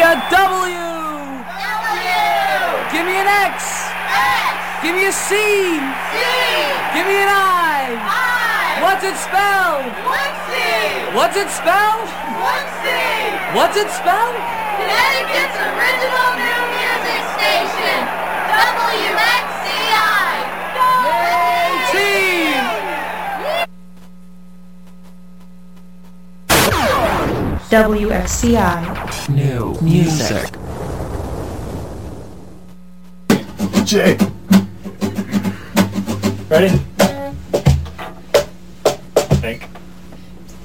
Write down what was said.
a W. Give me an X. Give me a C. Give me an I. What's it spell? What's it spell? What's it spell? Connecticut's original new music station, WXCI. Yay, team! WXCI. New music. Jay. Ready?